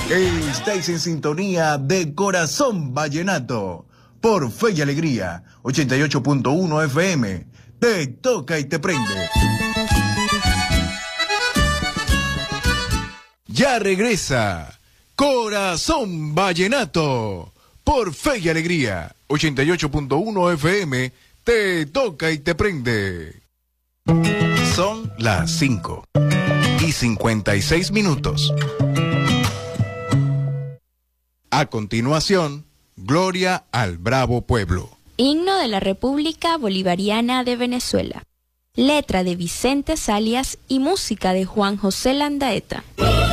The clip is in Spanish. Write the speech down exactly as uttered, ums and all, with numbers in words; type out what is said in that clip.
Estáis en sintonía de Corazón Vallenato por Fe y Alegría, ochenta y ocho punto uno F M. Te toca y te prende. Ya regresa Corazón Vallenato por Fe y Alegría, ochenta y ocho punto uno F M. Te toca y te prende. Son las cinco y cincuenta y seis minutos. A continuación, Gloria al Bravo Pueblo. Himno de la República Bolivariana de Venezuela. Letra de Vicente Salias y música de Juan José Landaeta.